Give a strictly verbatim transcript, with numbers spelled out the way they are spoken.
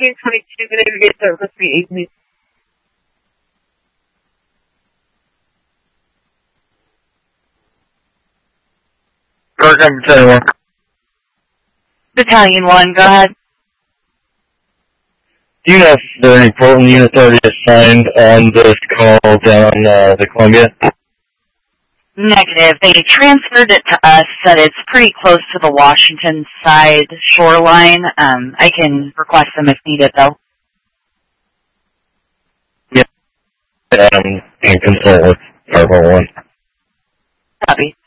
fourteen twenty-two, going to get service three eighty. Program Battalion one. Battalion one, go ahead. Do you know if there are any Portland units already assigned on this call down uh, the Columbia? Negative. They transferred it to us, said it's pretty close to the Washington side shoreline. Um, I can request them if needed, though. Yeah, I'm in consult with Fireball one. Copy.